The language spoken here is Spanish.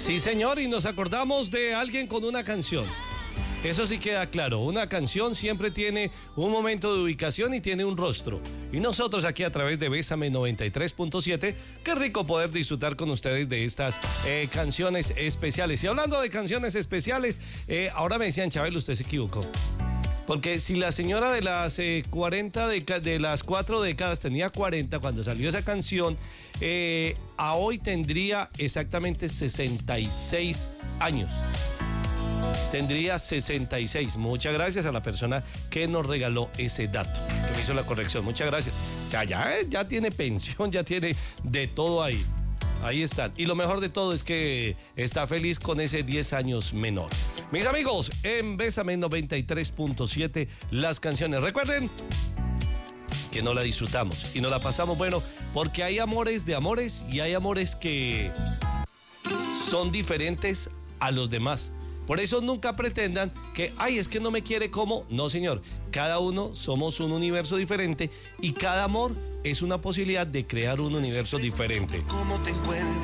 Sí, señor, y nos acordamos de alguien con una canción. Eso sí queda claro, una canción siempre tiene un momento de ubicación y tiene un rostro. Y nosotros aquí a través de Bésame 93.7, qué rico poder disfrutar con ustedes de estas canciones especiales. Y hablando de canciones especiales, ahora me decían, Chabel, usted se equivocó. Porque si la señora de las 40 de las 4 décadas tenía 40 cuando salió esa canción, a hoy tendría exactamente 66 años. Tendría 66. Muchas gracias a la persona que nos regaló ese dato, que me hizo la corrección. Muchas gracias. O sea, ya tiene pensión, ya tiene de todo ahí. Ahí están. Y lo mejor de todo es que está feliz con ese 10 años menor. Mis amigos, en Bésame 93.7, las canciones. Recuerden que no la disfrutamos y no la pasamos bueno, porque hay amores de amores y hay amores que son diferentes a los demás. Por eso nunca pretendan que, es que no me quiere como. No, señor. Cada uno somos un universo diferente y cada amor es una posibilidad de crear un universo diferente. ¿Cómo te encuentras?